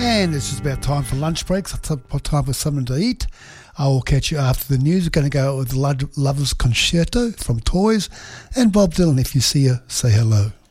And it's just about time for lunch breaks. It's time for something to eat. I will catch you after the news. We're going to go with the Lovers Concerto from Toys and Bob Dylan. If you see her, say hello.